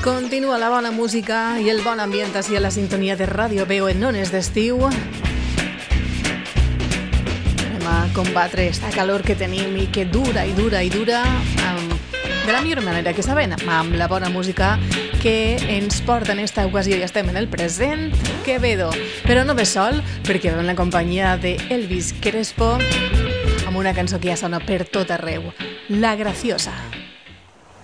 Continua la bona música i el bon ambient així a la sintonia de Ràdio Veo en ones d'estiu. Anem a combatre esta calor que tenim i que dura de la millor manera que sabem, amb la bona música que ens porta en esta ocasió. Ja estem en el present, Quevedo, però no ve sol, perquè ve en la companyia de Elvis Crespo amb una cançó que ja sona per tot arreu, La Graciosa.